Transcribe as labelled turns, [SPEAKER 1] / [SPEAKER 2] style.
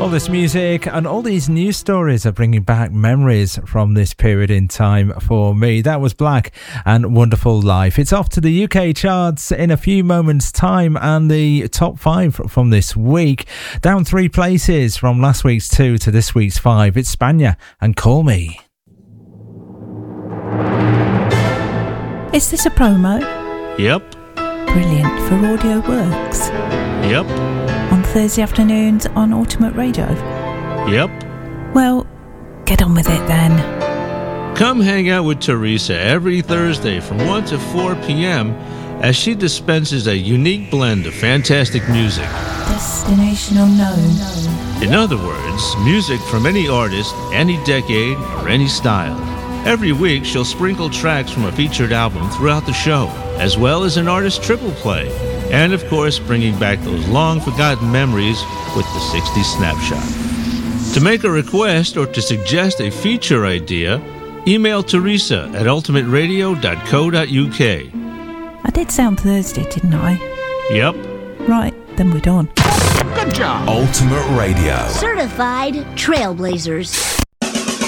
[SPEAKER 1] All this music and all these news stories are bringing back memories from this period in time for me. That was Black and Wonderful Life. It's off to the UK charts in a few moments' time, and the top 5 from this week. Down 3 places from last week's 2 to this week's 5. It's Spania and Call Me.
[SPEAKER 2] Is this a promo?
[SPEAKER 3] Yep.
[SPEAKER 2] Brilliant for Audio Works.
[SPEAKER 3] Yep.
[SPEAKER 2] On Thursday afternoons on Ultimate Radio.
[SPEAKER 3] Yep.
[SPEAKER 2] Well, get on with it then.
[SPEAKER 3] Come hang out with Teresa every Thursday from 1 to 4 p.m. as she dispenses a unique blend of fantastic music.
[SPEAKER 2] Destination unknown.
[SPEAKER 3] In other words, music from any artist, any decade, or any style. Every week, she'll sprinkle tracks from a featured album throughout the show, as well as an artist triple play. And of course, bringing back those long-forgotten memories with the 60s Snapshot. To make a request or to suggest a feature idea, email Teresa at ultimateradio.co.uk.
[SPEAKER 2] I did say on Thursday, didn't I?
[SPEAKER 3] Yep.
[SPEAKER 2] Right, then we're done.
[SPEAKER 4] Good job. Ultimate Radio.
[SPEAKER 5] Certified Trailblazers.